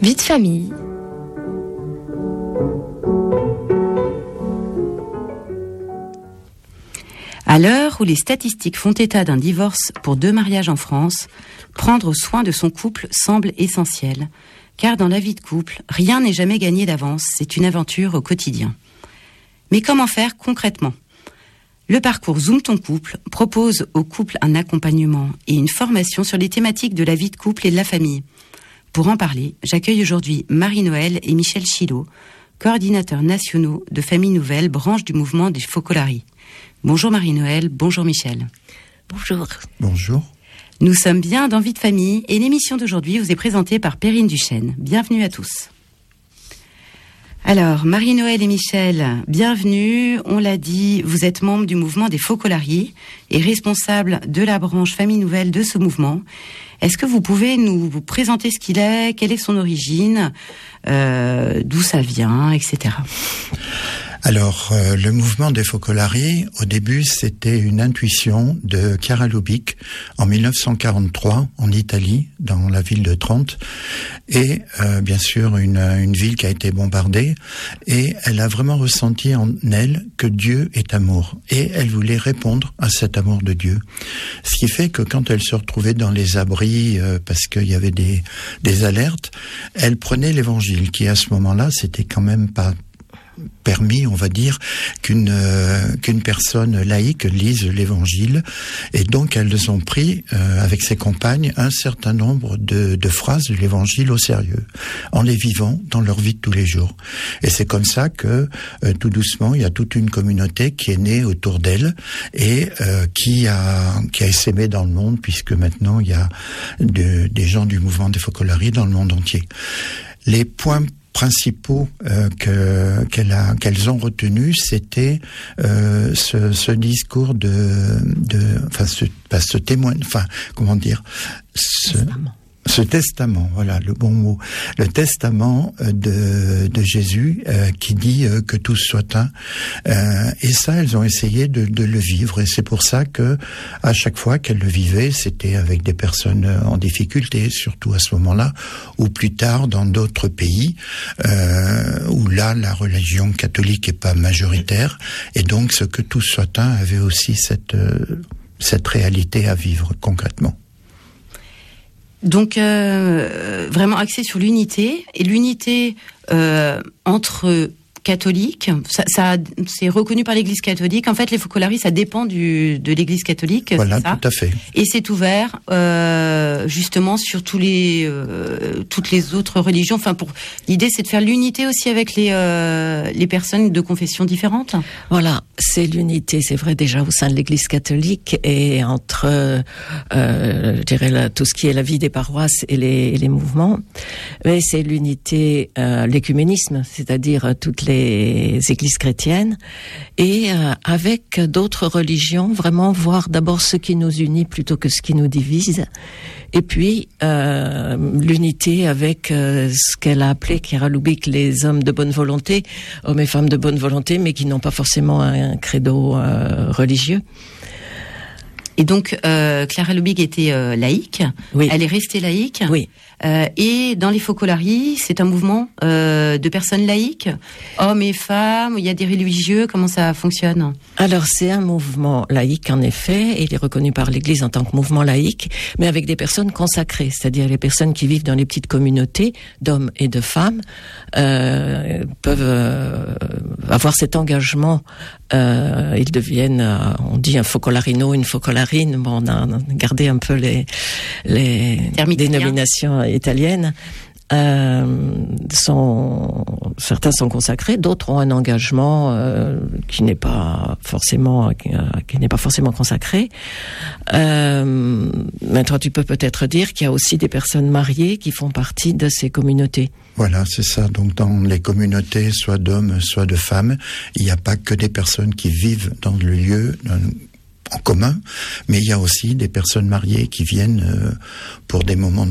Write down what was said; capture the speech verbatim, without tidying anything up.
Vie de famille. À l'heure où les statistiques font état d'un divorce pour deux mariages en France, prendre soin de son couple semble essentiel, car dans la vie de couple, rien n'est jamais gagné d'avance, c'est une aventure au quotidien. Mais comment faire concrètement ? Le parcours Zoom ton couple propose au couple un accompagnement et une formation sur les thématiques de la vie de couple et de la famille. Pour en parler, j'accueille aujourd'hui Marie-Noël et Michel Chilot, coordinateurs nationaux de Famille Nouvelle, branche du mouvement des Focolari. Bonjour Marie-Noël, bonjour Michel. Bonjour. Bonjour. Nous sommes bien dans Vie de famille et l'émission d'aujourd'hui vous est présentée par Perrine Duchesne. Bienvenue à tous. Alors, Marie-Noël et Michel, bienvenue. On l'a dit, vous êtes membre du mouvement des Focolari et responsable de la branche Famille Nouvelle de ce mouvement. Est-ce que vous pouvez nous vous présenter ce qu'il est, quelle est son origine, euh, d'où ça vient, et cetera. Alors, euh, le mouvement des Focolari, au début, c'était une intuition de Chiara Lubich en dix-neuf cent quarante-trois, en Italie, dans la ville de Trente, et euh, bien sûr une, une ville qui a été bombardée, et elle a vraiment ressenti en elle que Dieu est amour, et elle voulait répondre à cet amour de Dieu. Ce qui fait que quand elle se retrouvait dans les abris, euh, parce qu'il y avait des, des alertes, elle prenait l'évangile, qui à ce moment-là, c'était quand même pas permis, on va dire, qu'une euh, qu'une personne laïque lise l'évangile, et donc elles ont pris euh, avec ses compagnes un certain nombre de, de phrases de l'évangile au sérieux, en les vivant dans leur vie de tous les jours. Et c'est comme ça que euh, tout doucement, il y a toute une communauté qui est née autour d'elle et euh, qui a qui a essaimé dans le monde, puisque maintenant il y a de, des gens du mouvement des Focolari dans le monde entier. Les points principaux euh, que qu'elle a qu'elles ont retenus, c'était euh, ce, ce discours de de enfin ce pas ce témoin enfin comment dire ce testament. Ce testament, voilà le bon mot, le testament de, de Jésus euh, qui dit euh, que tous soient un. Euh, et ça, elles ont essayé de, de le vivre. Et c'est pour ça que à chaque fois qu'elles le vivaient, c'était avec des personnes en difficulté, surtout à ce moment-là, ou plus tard dans d'autres pays euh, où là la religion catholique est pas majoritaire. Et donc, ce que tous soient un avait aussi cette euh, cette réalité à vivre concrètement. Donc, euh, vraiment axé sur l'unité, et l'unité euh, entre catholiques, ça, ça c'est reconnu par l'Église catholique. En fait, les Focolari, ça dépend du, de l'Église catholique. Voilà, c'est ça. Tout à fait. Et c'est ouvert euh, justement sur tous les euh, toutes les autres religions. Enfin, pour l'idée, c'est de faire l'unité aussi avec les euh, les personnes de confessions différentes. Voilà, c'est l'unité, c'est vrai déjà au sein de l'Église catholique et entre, euh, je dirais là, tout ce qui est la vie des paroisses et les, et les mouvements. Mais c'est l'unité, euh, l'écuménisme, c'est-à-dire toutes les les églises chrétiennes, et euh, avec d'autres religions, vraiment voir d'abord ce qui nous unit plutôt que ce qui nous divise, et puis euh, l'unité avec euh, ce qu'elle a appelé Chiara Lubich les hommes de bonne volonté, hommes et femmes de bonne volonté, mais qui n'ont pas forcément un credo euh, religieux. Et donc, euh, Chiara Lubich était euh, laïque. Oui. Elle est restée laïque. Oui. Euh, et dans les Focolari, c'est un mouvement euh, de personnes laïques, hommes et femmes. Il y a des religieux. Comment ça fonctionne ? Alors, c'est un mouvement laïque, en effet. Il est reconnu par l'Église en tant que mouvement laïque, mais avec des personnes consacrées, c'est-à-dire les personnes qui vivent dans les petites communautés d'hommes et de femmes euh, peuvent euh, avoir cet engagement. Euh, ils deviennent, euh, on dit un Focolarino, une Focolarine. Bon, on a gardé un peu les les dénominations italiennes. Euh, sont, certains sont consacrés, d'autres ont un engagement euh, qui n'est pas forcément qui, euh, qui n'est pas forcément consacré. Euh, maintenant, tu peux peut-être dire qu'il y a aussi des personnes mariées qui font partie de ces communautés. Voilà, c'est ça. Donc, dans les communautés, soit d'hommes, soit de femmes, il n'y a pas que des personnes qui vivent dans le lieu en commun, mais il y a aussi des personnes mariées qui viennent euh, pour des moments